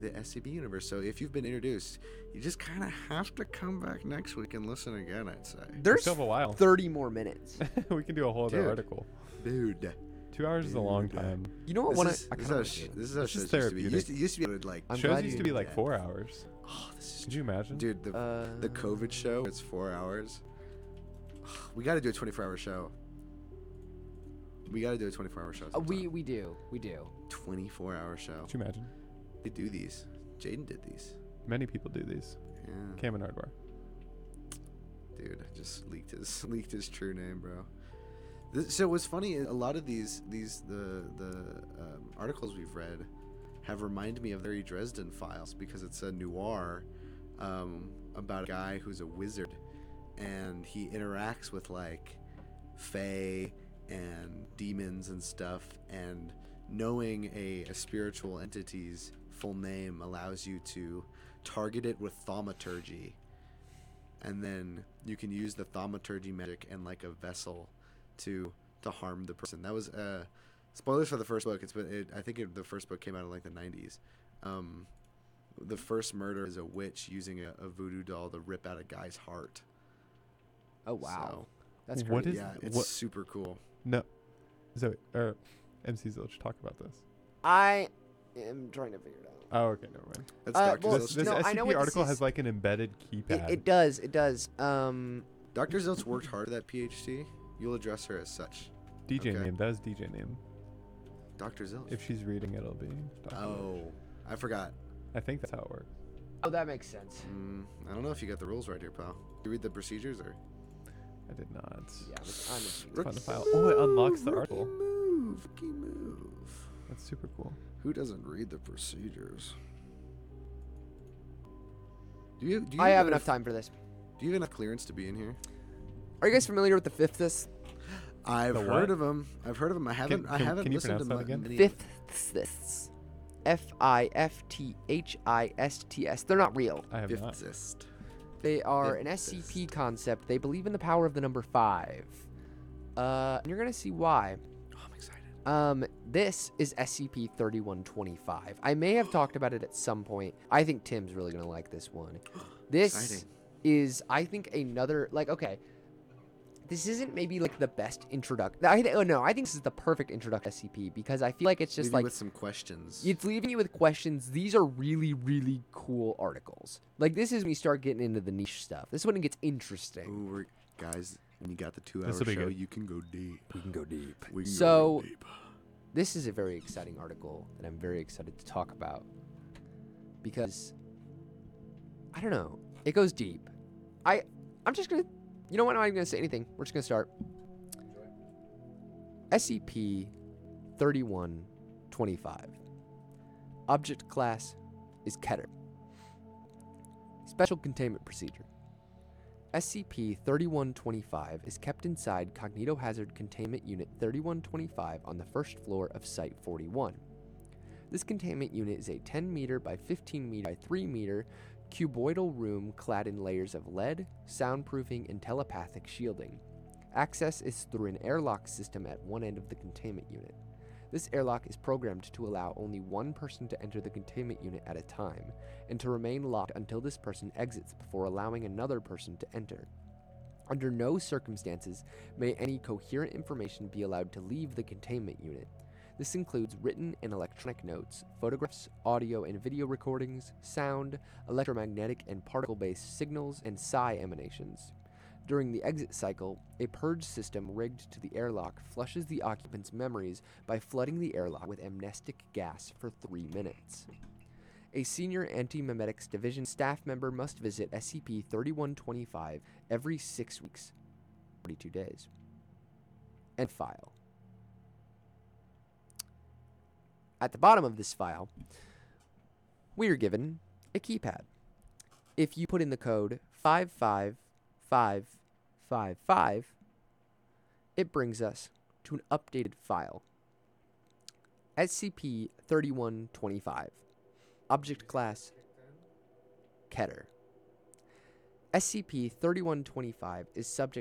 the SCP universe. So if you've been introduced, you just kind of have to come back next week and listen again, I'd say. We There's still have a while. 30 more minutes. We can do a whole other Dude. article. Dude. 2 hours is a long Dude. time. You know what? This is how shows This is used to be. therapeutic. Used to be able to, like, I'm Shows glad used you to be did like that. 4 hours. oh, this is Could you imagine? dude, the COVID show, it's 4 hours. We got to do a 24-hour show. We got to do a 24-hour show. we do. 24-hour show. Could you imagine? They do these. Jaden did these. Many people do these. Yeah. Cam and Hardware. Dude, I just leaked his true name, bro. So what's funny is a lot of the articles we've read have reminded me of Larry Dresden Files, because it's a noir about a guy who's a wizard, and he interacts with like fae and demons and stuff, and knowing a spiritual entity's full name allows you to target it with thaumaturgy, and then you can use the thaumaturgy magic and like a vessel to harm the person. That was spoilers for the first book. The first book came out in like the 90s. The first murder is a witch using a voodoo doll to rip out a guy's heart. Oh wow, So, that's What crazy. is- yeah, it's what- super cool. No. Zoe, MC Zilch, talk about this. I am trying to figure it out. Oh, okay, never mind. That's well, Dr. This, Zilch. this no, I know SCP what this article is. has like an embedded keypad. It does. Dr. Zilch worked hard at that PhD. You'll address her as such. DJ okay. name. That is DJ name. Dr. Zilch. If she's reading, it'll be. Dr. Zilch. Oh, I forgot. I think that's how it works. Oh, that makes sense. I don't know if you got the rules right here, pal. You read the procedures, or? I did not. Yeah, I'm It's a fun to file. Oh, it unlocks the Rookie article. Rookie move. That's super cool. Who doesn't read the procedures? Do you I have even enough time for this. Do you have enough clearance to be in here? Are you guys familiar with the fifths? I've The heard what? of him. I haven't. I haven't can you listened to pronounce that again? many. Fifths. FIFTHISTS. They're not real. I have not. Fifthist. They are an Fifthist. SCP concept. They believe in the power of the number 5. And you're gonna see why. Oh, I'm excited. This is SCP-3125. I may have talked about it at some point. I think Tim's really gonna like this one. This Exciting. is, I think, another, like, okay, this isn't maybe like the best introduction. I think this is the perfect introduction to SCP, because I feel like it's just Leave you like with some questions. it's leaving you with questions. These are really, really cool articles. Like, this is when you start getting into the niche stuff. This is when it gets interesting. Ooh, guys, when you got the 2-hour This'll be show, good. you can go deep. We can go deep. We can So- go deep. This is a very exciting article that I'm very excited to talk about, because I don't know, it goes deep. I'm just gonna, you know what? I'm not even gonna say anything. We're just gonna start. SCP-3125. Object class is Keter. Special containment procedure. SCP-3125 is kept inside Cognitohazard Containment Unit 3125 on the first floor of Site-41. This containment unit is a 10 meter by 15 meter by 3 meter cuboidal room clad in layers of lead, soundproofing, and telepathic shielding. Access is through an airlock system at one end of the containment unit. This airlock is programmed to allow only one person to enter the containment unit at a time, and to remain locked until this person exits before allowing another person to enter. Under no circumstances may any coherent information be allowed to leave the containment unit. This includes written and electronic notes, photographs, audio and video recordings, sound, electromagnetic and particle-based signals, and psi emanations. During the exit cycle, a purge system rigged to the airlock flushes the occupant's memories by flooding the airlock with amnestic gas for 3 minutes. A senior Anti-Memetics Division staff member must visit SCP-3125 every 6 weeks, 42 days. And file. At the bottom of this file, we are given a keypad. If you put in the code 55555, it brings us to an updated file. SCP-3125. Object class Keter. SCP-3125 is subject